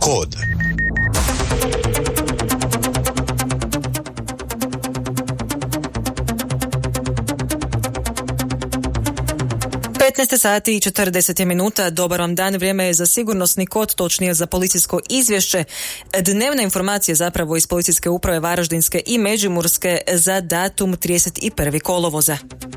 Kod. Sati i 40 minuta. Dobar vam dan, vrijeme je za sigurnosni kod, točnije za policijsko izvješće. Dnevna informacija zapravo iz policijske uprave Varaždinske i Međimurske za datum 31. kolovoza.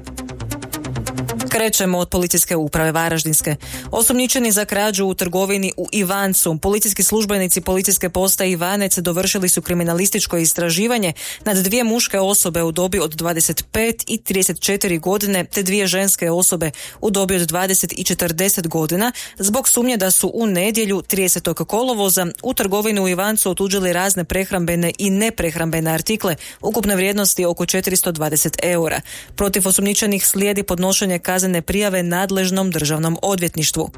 Krećemo od policijske uprave Varaždinske. Osumnjičeni za krađu u trgovini u Ivancu. Policijski službenici policijske postaje Ivanec dovršili su kriminalističko istraživanje nad dvije muške osobe u dobi od 25 i 34 godine te dvije ženske osobe u dobi od 20 i 40 godina zbog sumnje da su u nedjelju 30. kolovoza u trgovini u Ivancu otuđili razne prehrambene i neprehrambene artikle ukupne vrijednosti oko 420 eura. Protiv osumnjičenih slijedi podnošenje kaznene prijave nadležnom državnom odvjetništvu.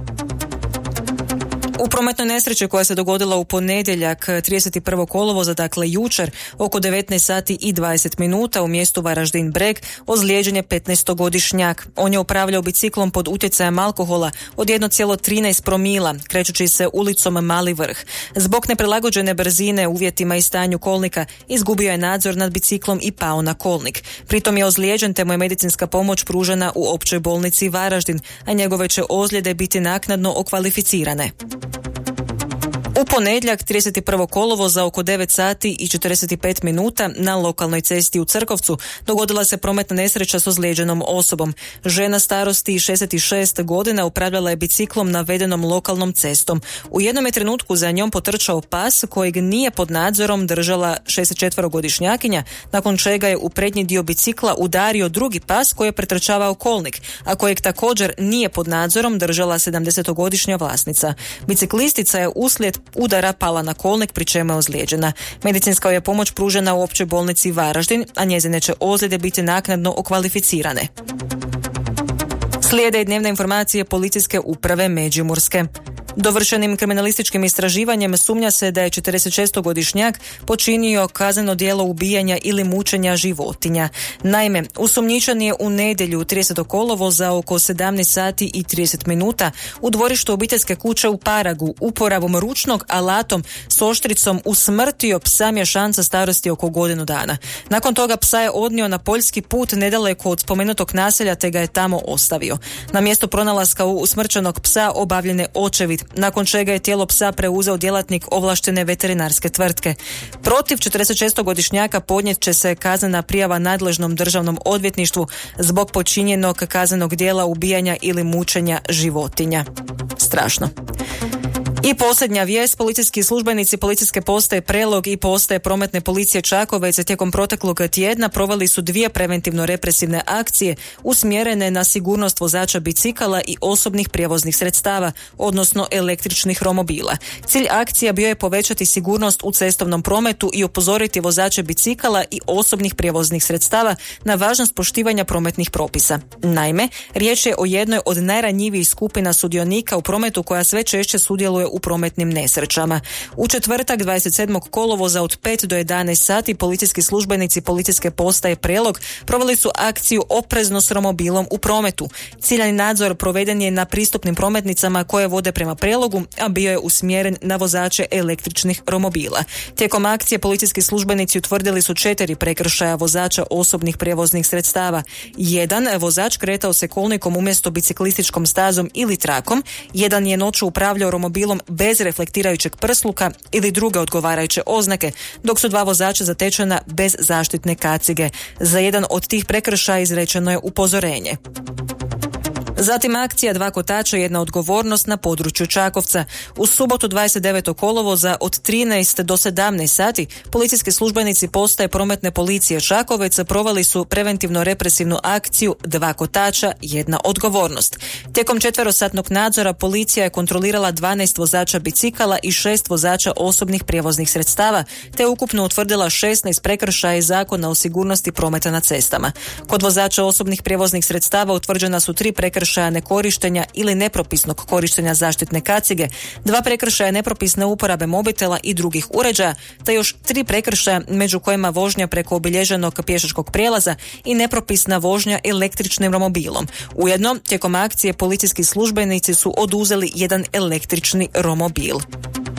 U prometnoj nesreći koja se dogodila u ponedjeljak 31. kolovoza, dakle jučer, oko 19 sati i 20 minuta u mjestu Varaždin Breg, ozlijeđen je 15-godišnjak. On je upravljao biciklom pod utjecajem alkohola od 1,13 promila, krećući se ulicom Mali Vrh. Zbog neprilagođene brzine, uvjetima i stanju kolnika, izgubio je nadzor nad biciklom i pao na kolnik. Pritom je ozlijeđen te mu je medicinska pomoć pružena u općoj bolnici Varaždin, a njegove će ozljede biti naknadno okvalificirane. U ponedjeljak 31. kolovoza oko 9 sati i 45 minuta na lokalnoj cesti u Crkovcu dogodila se prometna nesreća s ozlijeđenom osobom. Žena starosti 66 godina upravljala je biciklom navedenom lokalnom cestom. U jednom je trenutku za njom potrčao pas kojeg nije pod nadzorom držala 64-godišnjakinja, nakon čega je u prednji dio bicikla udario drugi pas koji je pretrčavao kolnik, a kojeg također nije pod nadzorom držala 70-godišnja vlasnica. Biciklistica je uslijed udara pala na kolnik, pri čemu je ozlijeđena. Medicinska je pomoć pružena u općoj bolnici Varaždin, a njezine će ozljede biti naknadno okvalificirane. Slijede i dnevne informacije policijske uprave Međimurske. Dovršenim kriminalističkim istraživanjem sumnja se da je 46-godišnjak počinio kazneno djelo ubijanja ili mučenja životinja. Naime, osumnjičen je u nedjelju 30. kolovoza oko 17 sati i 30 minuta u dvorištu obiteljske kuće u Paragu uporabom ručnog alatom s oštricom usmrtio psa mješanca starosti oko godinu dana. Nakon toga psa je odnio na poljski put nedaleko od spomenutog naselja te ga je tamo ostavio. Na mjestu pronalaska usmrćenog psa obavljen je očevid, nakon čega je tijelo psa preuzeo djelatnik ovlaštene veterinarske tvrtke. Protiv 46-godišnjaka podnijet će se kaznena prijava nadležnom državnom odvjetništvu zbog počinjenog kaznenog djela ubijanja ili mučenja životinja. Strašno. I posljednja vijest, policijski službenici policijske postaje Prelog i postaje prometne policije Čakovec tijekom proteklog tjedna proveli su dvije preventivno-represivne akcije usmjerene na sigurnost vozača bicikala i osobnih prijevoznih sredstava, odnosno električnih romobila. Cilj akcija bio je povećati sigurnost u cestovnom prometu i upozoriti vozače bicikala i osobnih prijevoznih sredstava na važnost poštivanja prometnih propisa. Naime, riječ je o jednoj od najranjivijih skupina sudionika u prometu koja sve češće sudjeluje u prometnim nesrećama. U četvrtak 27. kolovoza od 5 do 11 sati policijski službenici policijske postaje Prelog proveli su akciju Oprezno s romobilom u prometu. Ciljani nadzor proveden je na pristupnim prometnicama koje vode prema Prelogu, a bio je usmjeren na vozače električnih romobila. Tijekom akcije policijski službenici utvrdili su 4 prekršaja vozača osobnih prijevoznih sredstava. 1 vozač kretao se kolnikom umjesto biciklističkom stazom ili trakom, 1 je noću upravljao romobilom bez reflektirajućeg prsluka ili druge odgovarajuće oznake, dok su 2 vozača zatečena bez zaštitne kacige. Za jedan od tih prekršaja izrečeno je upozorenje. Zatim akcija 2 kotača, 1 odgovornost na području Čakovca. U subotu 29. kolovoza od 13 do 17 sati policijski službenici postaje prometne policije Čakovec proveli su preventivno-represivnu akciju 2 kotača, 1 odgovornost. Tijekom 4-satnog nadzora policija je kontrolirala 12 vozača bicikala i 6 vozača osobnih prijevoznih sredstava, te ukupno utvrdila 16 prekršaja Zakona o sigurnosti prometa na cestama. Kod vozača osobnih prijevoznih sredstava utvrđena su 3 prekršaja nekorištenja ili nepropisnog korištenja zaštitne kacige, 2 prekršaja nepropisne uporabe mobitela i drugih uređaja, te još 3 prekršaja među kojima vožnja preko obilježenog pješačkog prijelaza i nepropisna vožnja električnim romobilom. Ujedno, tijekom akcije policijski službenici su oduzeli 1 električni romobil.